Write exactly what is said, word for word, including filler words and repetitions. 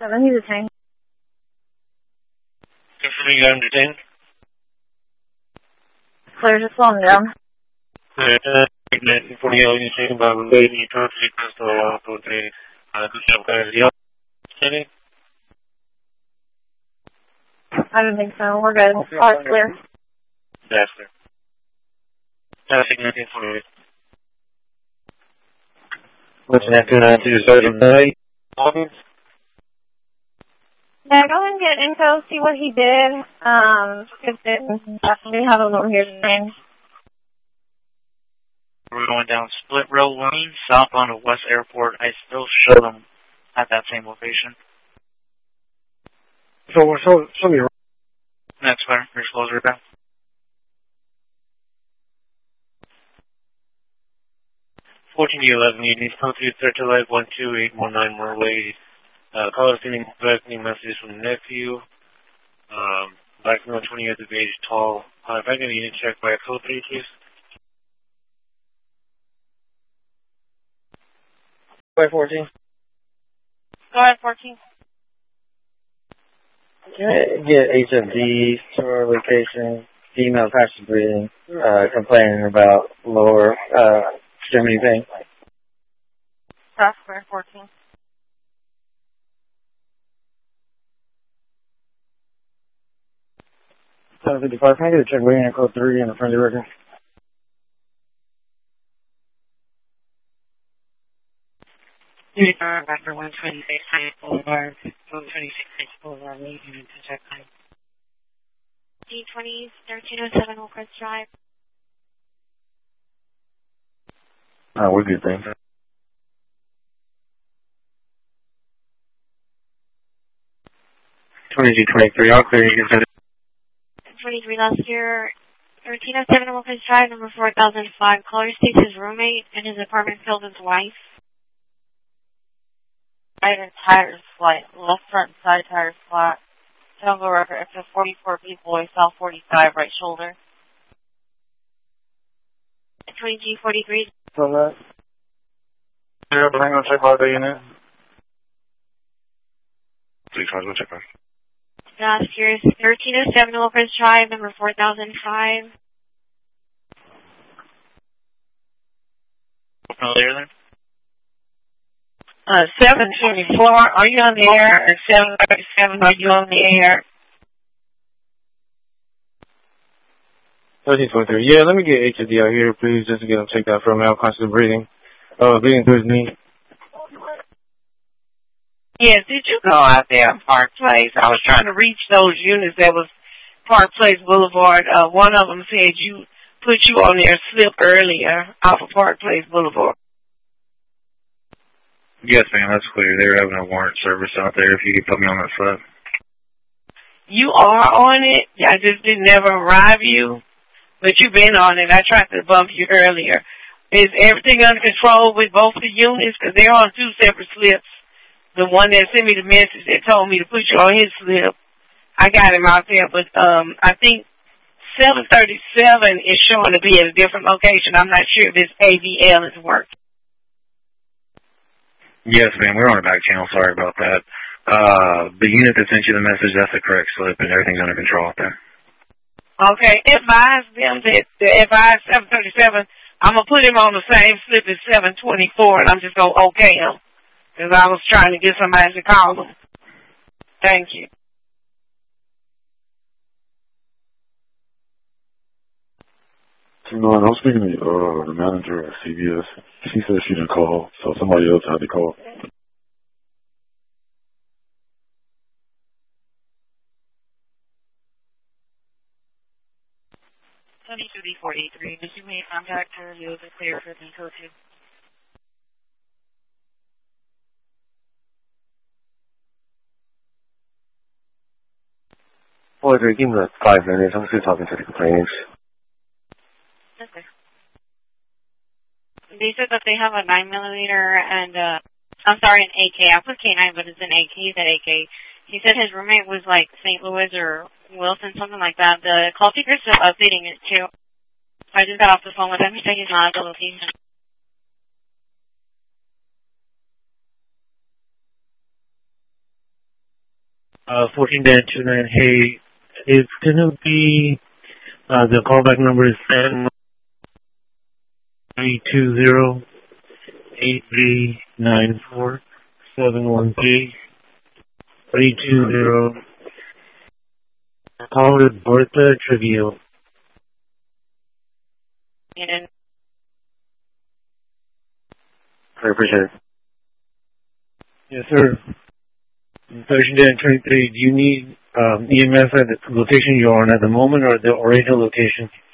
seven, he's detained. Confirming you got him detained. Clear, just slow him down. Alright, uh, nineteen forty-eight, you taken by the lady, you can't see Crystal, uh, to the, uh, to the other deal. City? I don't think so. We're good. All right, clear. That's clear. Traffic nineteen forty-eight. Listen after nine two seven nine. Yeah, go ahead and get info, see what he did. Um, if it, we have him over here today. We're going down Split Rail Lane, southbound of West Airport. I still show them at that same location. So, so, show me. Next fire, your closer back. fourteen eleven, you need to come through third to light one two eight one nine more lady. Uh, call us any threatening messages from the nephew. Um, black male, twenty years of age, tall. Uh, if I can, you need to check by a code three, please. By fourteen. Go ahead, fourteen. Can I get H M D to our location? Female passion breathing, uh, complaining about lower, uh, extremity pain. That's clear, fourteen. seven fifty-five, can I get a check waiting at code three in the friendly record? Uniform after one twenty-six High Boulevard, one twenty-six High Boulevard, leaving into check time. D twenty, thirteen oh seven Wilkes Drive. Uh, we're good, thanks. twenty-two twenty-three, all clear, you can send it. twenty-three last year, thirteen oh seven Wilkes Drive, number four thousand five. Caller states his roommate and his apartment killed his wife. Right and tires flat, left front and side tires flat. Tango record after forty-four people, I saw forty-five right shoulder. twenty G forty-three. From that. Yeah, but hang on, check by the unit. Please, I'll go check by. Last year, thirteen oh seven Wilkes Drive, number four thousand five. No there then? Uh, seven twenty-four, are you on the air? Or seven thirty-seven, are you on the air? thirteen twenty-three. Yeah, let me get H D out here, please, just to get him checked out for male constant breathing. Uh, breathing through his knee. Yeah, did you go out there at Park Place? I was trying to reach those units that was Park Place Boulevard. Uh, one of them said you put you on their slip earlier off of Park Place Boulevard. Yes, ma'am, that's clear. They're having a warrant service out there if you could put me on that slip. You are on it. I just didn't ever arrive you. But you've been on it. I tried to bump you earlier. Is everything under control with both the units? Because they're on two separate slips. The one that sent me the message that told me to put you on his slip, I got him out there. But um, I think seven thirty-seven is showing to be at a different location. I'm not sure if this A V L is working. Yes, ma'am, we're on a back channel. Sorry about that. Uh, the unit that sent you the message, that's the correct slip, and everything's under control out there. Okay, advise them that, the advise seven thirty-seven, I'm going to put him on the same slip as seven twenty-four, and I'm just going to okay him, because I was trying to get somebody to call him. Thank you. No, I'm speaking to uh, the manager at C B S. She said she didn't call, so somebody else had to call. twenty-two D forty-three, did you make contact her? You was clear for the code two. Boy, Greg, give me like five minutes. I'm still talking to the complainants. Okay. They said that they have a nine millimeter and, uh, I'm sorry, an A K. I put K nine, but it's an A K. He said A K. He said his roommate was like Saint Louis or Wilson, something like that. The call seeker's still updating it too. I just got off the phone with him. He said he's not at the location. Uh, fourteen dash two nine, hey, it's gonna be, uh, the callback number is three two zero, eight three nine four, seven one three, three two zero. Call it Bertha Trivio. And I appreciate it. Yes, sir. thirteen dash twenty-three, do you need um, E M S at the location you're on at the moment or the original location?